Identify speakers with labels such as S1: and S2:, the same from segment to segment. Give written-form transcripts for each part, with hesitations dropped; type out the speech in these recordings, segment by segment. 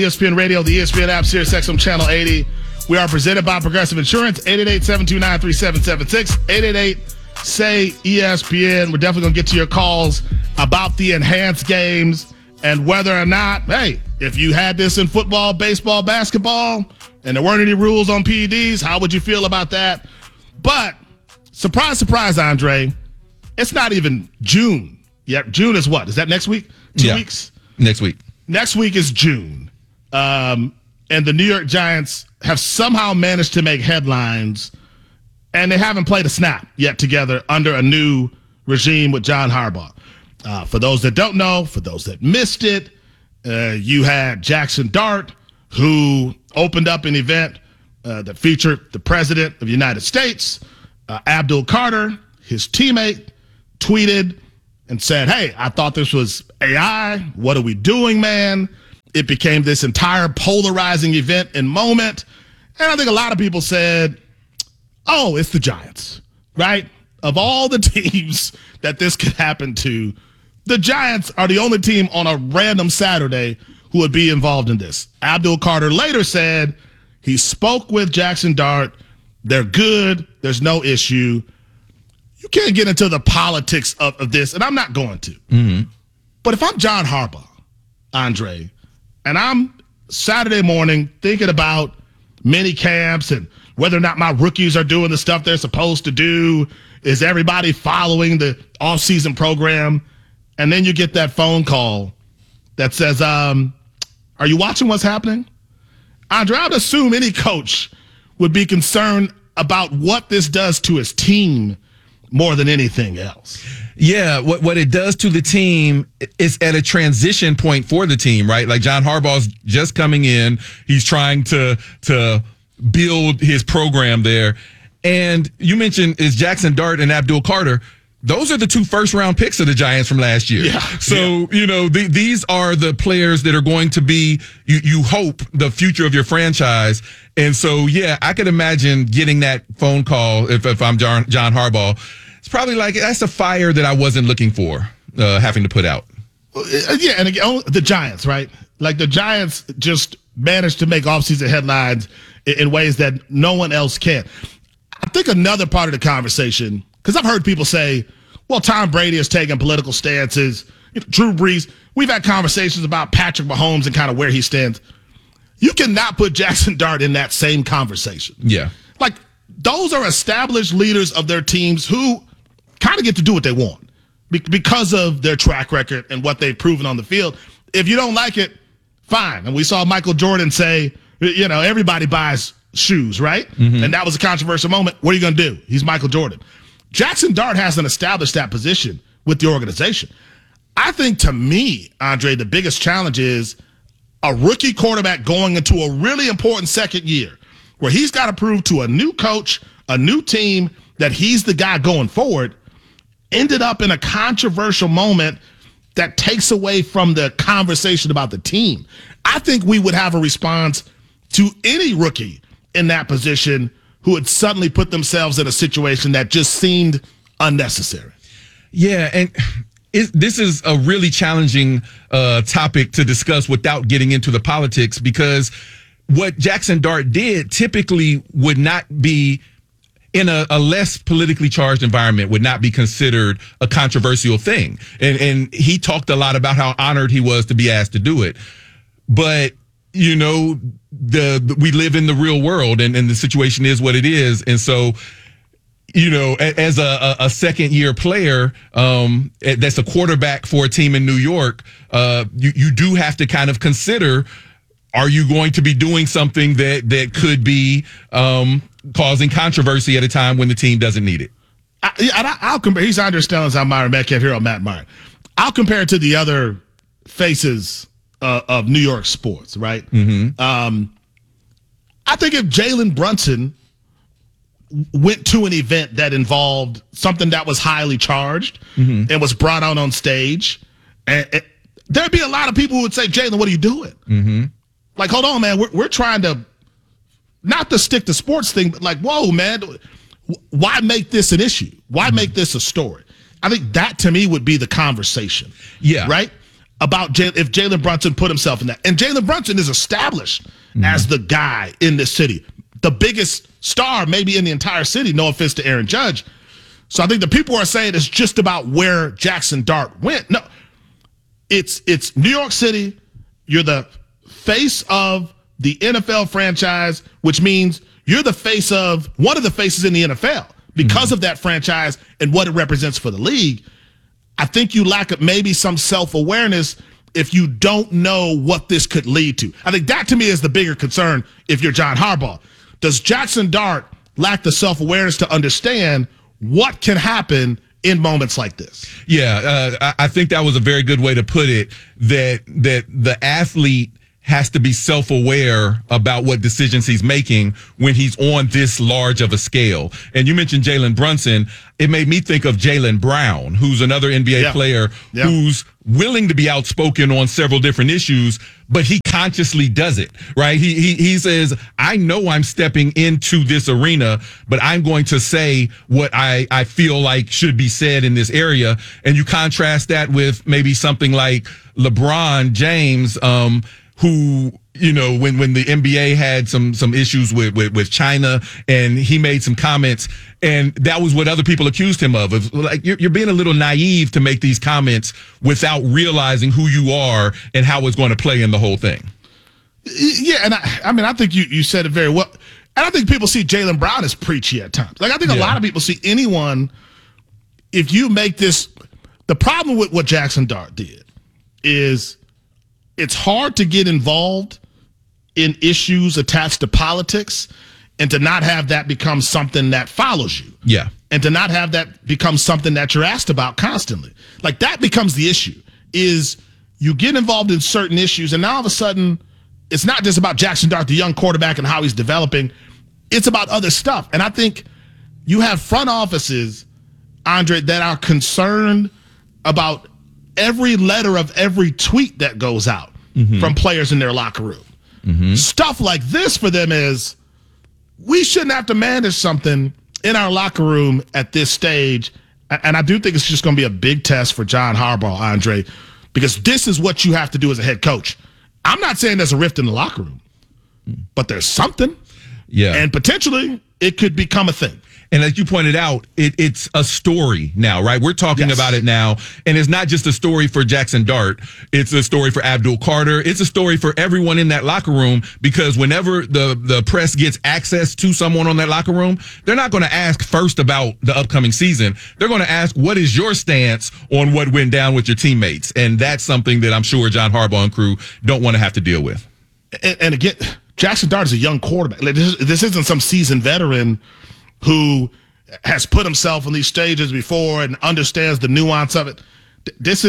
S1: ESPN Radio, the ESPN app, Sirius XM Channel 80. We are presented by Progressive Insurance, 888-729-3776, 888-SAY-ESPN. We're definitely going to get to your calls about the enhanced games and whether or not, hey, if you had this in football, baseball, basketball, and there weren't any rules on PEDs, how would you feel about that? But, surprise, surprise, Andre, it's not even June. Yeah, June is what? Is that next week? 2 weeks?
S2: Next week.
S1: Next week is June. And the New York Giants have somehow managed to make headlines, and they haven't played a snap yet together under a new regime with John Harbaugh. For those that don't know, for those that missed it, you had Jackson Dart, who opened up an event that featured the President of the United States. Abdul Carter, his teammate, tweeted and said, hey, I thought this was AI. What are we doing, man? It became this entire polarizing event and moment. And I think a lot of people said, oh, it's the Giants, right? Of all the teams that this could happen to, the Giants are the only team on a random Saturday who would be involved in this. Abdul Carter later said he spoke with Jackson Dart. They're good. There's no issue. You can't get into the politics of this, and I'm not going to. Mm-hmm. But if I'm John Harbaugh, Andre, and I'm Saturday morning thinking about mini camps and whether or not my rookies are doing the stuff they're supposed to do, is everybody following the off-season program, and then you get that phone call that says, are you watching what's happening? Andre, I would assume any coach would be concerned about what this does to his team more than anything else.
S2: Yeah, what it does to the team is at a transition point for the team, right? Like John Harbaugh's just coming in. He's trying to build his program there. And you mentioned is Jackson Dart and Abdul Carter. Those are the 2 first-round picks of the Giants from last year. Yeah, so, you know, these are the players that are going to be, you hope, the future of your franchise. And so, yeah, I could imagine getting that phone call if I'm John Harbaugh. It's probably like, that's a fire that I wasn't looking for, having to put out.
S1: Yeah, and again, the Giants, right? Like the Giants just managed to make offseason headlines in ways that no one else can. I think another part of the conversation, because I've heard people say, well, Tom Brady is taking political stances. Drew Brees, we've had conversations about Patrick Mahomes and kind of where he stands. You cannot put Jackson Dart in that same conversation.
S2: Yeah.
S1: Like, those are established leaders of their teams who kind of get to do what they want because of their track record and what they've proven on the field. If you don't like it, fine. And we saw Michael Jordan say, you know, everybody buys shoes, right? Mm-hmm. And that was a controversial moment. What are you going to do? He's Michael Jordan. Jackson Dart hasn't established that position with the organization. I think, to me, Andre, the biggest challenge is a rookie quarterback going into a really important second year where he's got to prove to a new coach, a new team, that he's the guy going forward, ended up in a controversial moment that takes away from the conversation about the team. I think we would have a response to any rookie in that position who had suddenly put themselves in a situation that just seemed unnecessary.
S2: Yeah, and this is a really challenging topic to discuss without getting into the politics, because what Jackson Dart did typically would not be, in a less politically charged environment, would not be considered a controversial thing. And he talked a lot about how honored he was to be asked to do it. But, you know, we live in the real world, and the situation is what it is. And so, you know, as a second-year player that's a quarterback for a team in New York, you do have to kind of consider, are you going to be doing something that could be causing controversy at a time when the team doesn't need it?
S1: I'll compare. He's Andre Stellings. I'm Myron Metcalf here on Matt Myron. I'll compare it to the other faces of New York sports, right? Mm-hmm. I think if Jalen Brunson went to an event that involved something that was highly charged and was brought out on stage, and there'd be a lot of people who would say, Jalen, what are you doing? Mm-hmm. Like, hold on, man. We're trying to, not to stick to sports thing, but like, whoa, man, why make this an issue? Why make this a story? I think that, to me, would be the conversation.
S2: Yeah.
S1: Right? about if Jalen Brunson put himself in that. And Jalen Brunson is established as the guy in this city, the biggest star maybe in the entire city, no offense to Aaron Judge. So I think the people are saying it's just about where Jackson Dart went. No, it's New York City. You're the face of the NFL franchise, which means you're the face of one of the faces in the NFL because of that franchise and what it represents for the league. I think you lack maybe some self-awareness if you don't know what this could lead to. I think that to me is the bigger concern if you're John Harbaugh. Does Jackson Dart lack the self-awareness to understand what can happen in moments like this?
S2: Yeah, I think that was a very good way to put it, that the athlete has to be self-aware about what decisions he's making when he's on this large of a scale. And you mentioned Jalen Brunson. It made me think of Jaylen Brown, who's another NBA player who's willing to be outspoken on several different issues, but he consciously does it, right? He says, I know I'm stepping into this arena, but I'm going to say what I feel like should be said in this area. And you contrast that with maybe something like LeBron James, who, you know, when the NBA had some issues with China, and he made some comments, and that was what other people accused him of like, you're being a little naive to make these comments without realizing who you are and how it's going to play in the whole thing.
S1: Yeah, and I think you said it very well. And I think people see Jaylen Brown as preachy at times. Like, I think a lot of people see anyone, if you make this, the problem with what Jackson Dart did is it's hard to get involved in issues attached to politics and to not have that become something that follows you.
S2: Yeah.
S1: And to not have that become something that you're asked about constantly. Like, that becomes the issue, is you get involved in certain issues, and now all of a sudden it's not just about Jackson Dart, the young quarterback, and how he's developing. It's about other stuff. And I think you have front offices, Andre, that are concerned about every letter of every tweet that goes out from players in their locker room. Stuff like this for them is, we shouldn't have to manage something in our locker room at this stage. And I do think it's just going to be a big test for John Harbaugh, Andre, because this is what you have to do as a head coach. I'm not saying there's a rift in the locker room, but there's something.
S2: Yeah.
S1: And potentially it could become a thing.
S2: And as you pointed out, it's a story now, right? We're talking about it now. And it's not just a story for Jackson Dart. It's a story for Abdul Carter. It's a story for everyone in that locker room, because whenever the press gets access to someone on that locker room, they're not going to ask first about the upcoming season. They're going to ask, what is your stance on what went down with your teammates? And that's something that I'm sure John Harbaugh and crew don't want to have to deal with.
S1: And again, Jackson Dart is a young quarterback. This isn't some seasoned veteran who has put himself on these stages before and understands the nuance of it. This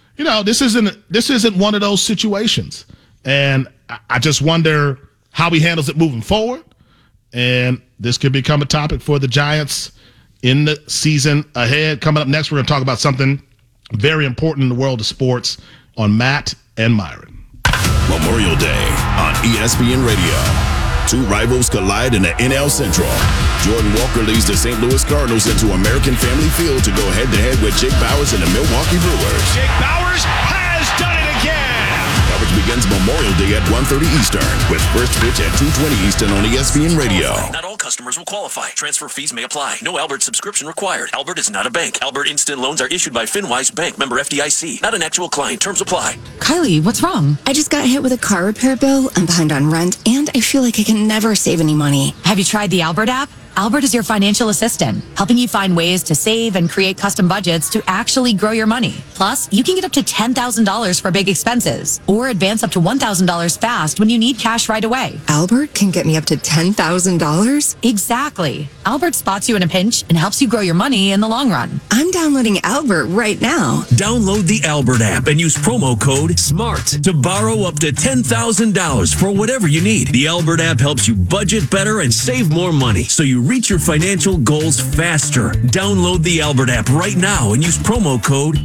S1: isn't one of those situations. And I just wonder how he handles it moving forward. And this could become a topic for the Giants in the season ahead. Coming up next, we're going to talk about something very important in the world of sports on Matt and Myron.
S3: Memorial Day on ESPN Radio. Two rivals collide in the NL Central. Jordan Walker leads the St. Louis Cardinals into American Family Field to go head-to-head with Jake Bauers and the Milwaukee Brewers.
S4: Jake Bauers has done it again!
S3: Coverage begins Memorial Day at 1:30 Eastern with first pitch at 2:20 Eastern on ESPN Radio.
S5: Not all customers will qualify. Transfer fees may apply. No Albert subscription required. Albert is not a bank. Albert Instant Loans are issued by FinWise Bank, member FDIC. Not an actual client. Terms apply.
S6: Kylie, what's wrong? I just got hit with a car repair bill. I'm behind on rent, and I feel like I can never save any money.
S7: Have you tried the Albert app? Albert is your financial assistant, helping you find ways to save and create custom budgets to actually grow your money. Plus, you can get up to $10,000 for big expenses or advance up to $1,000 fast when you need cash right away.
S6: Albert can get me up to $10,000?
S7: Exactly. Albert spots you in a pinch and helps you grow your money in the long run.
S6: I'm downloading Albert right now.
S5: Download the Albert app and use promo code SMART to borrow up to $10,000 for whatever you need. The Albert app helps you budget better and save more money, so you reach your financial goals faster. Download the Albert app right now and use promo code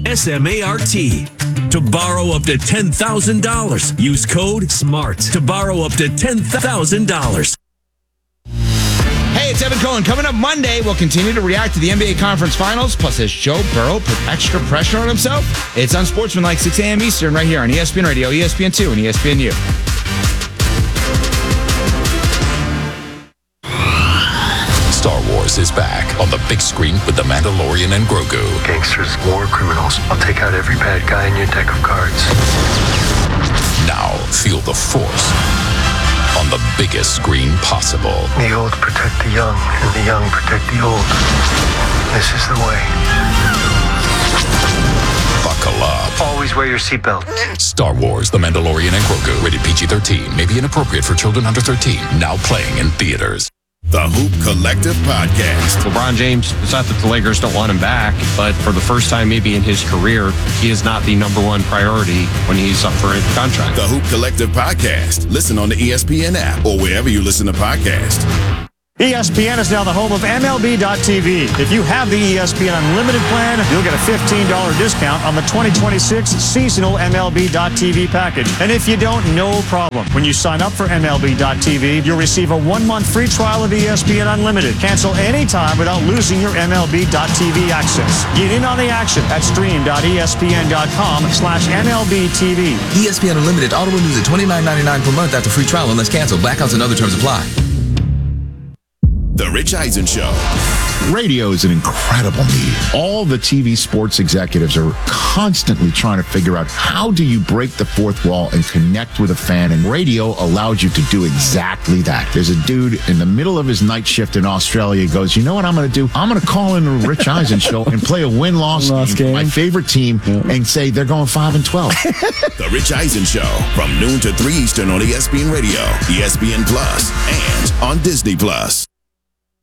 S5: SMART to borrow up to $10,000. Use code SMART to borrow up to $10,000.
S8: Hey, it's Evan Cohen. Coming up Monday, we'll continue to react to the NBA Conference Finals. Plus, has Joe Burrow put extra pressure on himself? It's Unsportsmanlike, 6 a.m. Eastern, right here on ESPN Radio, ESPN2, and ESPNU.
S9: Star Wars is back on the big screen with The Mandalorian and Grogu.
S10: Gangsters, war criminals. I'll take out every bad guy in your deck of cards.
S9: Now, feel the Force on the biggest screen possible.
S10: The old protect the young, and the young protect the old. This is the way.
S9: Buckle up.
S10: Always wear your seatbelt.
S9: Star Wars, The Mandalorian and Grogu. Rated PG-13. May be inappropriate for children under 13. Now playing in theaters.
S3: The Hoop Collective Podcast.
S11: LeBron James, it's not that the Lakers don't want him back, but for the first time maybe in his career, he is not the number one priority when he's up for a contract.
S3: The Hoop Collective Podcast. Listen on the ESPN app or wherever you listen to podcasts.
S12: ESPN is now the home of MLB.tv. If you have the ESPN Unlimited plan, you'll get a $15 discount on the 2026 seasonal MLB.tv package. And if you don't, no problem. When you sign up for MLB.tv, you'll receive a 1-month free trial of ESPN Unlimited. Cancel anytime without losing your MLB.tv access. Get in on the action at stream.espn.com/MLBTV.
S13: ESPN Unlimited auto renews at $29.99 per month after free trial unless canceled. Blackouts and other terms apply.
S3: The Rich Eisen Show.
S14: Radio is an incredible medium. All the TV sports executives are constantly trying to figure out how do you break the fourth wall and connect with a fan, and radio allows you to do exactly that. There's a dude in the middle of his night shift in Australia goes, you know what I'm going to do? I'm going to call in the Rich Eisen Show and play a win-loss game, my favorite team, and say they're going 5-12.
S3: The Rich Eisen Show from noon to 3 Eastern on ESPN Radio, ESPN Plus, and on Disney Plus.